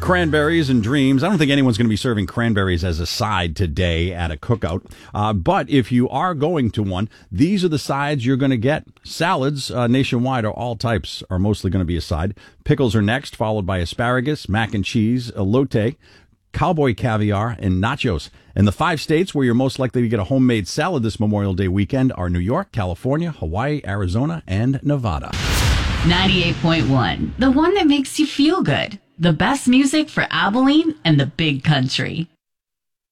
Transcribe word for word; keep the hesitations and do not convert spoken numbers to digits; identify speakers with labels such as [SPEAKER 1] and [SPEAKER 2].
[SPEAKER 1] Cranberries and dreams. I don't think anyone's going to be serving cranberries as a side today at a cookout. Uh, but if you are going to one, these are the sides you're going to get. Salads uh, nationwide are all types are mostly going to be a side. Pickles are next, followed by asparagus, mac and cheese, elote, cowboy caviar, and nachos. And the five states where you're most likely to get a homemade salad this Memorial Day weekend are New York, California, Hawaii, Arizona, and Nevada.
[SPEAKER 2] ninety-eight point one, the one that makes you feel good. The best music for Abilene and the Big Country.